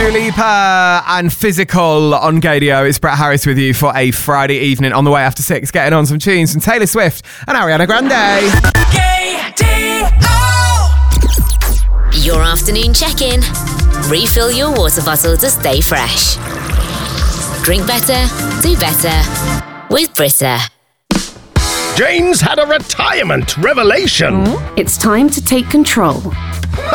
Dua Lipa and Physical on Gadio. It's Brett Harris with you for a Friday evening on the way after 6, getting on some tunes from Taylor Swift and Ariana Grande. Your afternoon check-in. Refill your water bottle to stay fresh. Drink better, do better with Brita. Jane's had a retirement revelation. It's time to take control.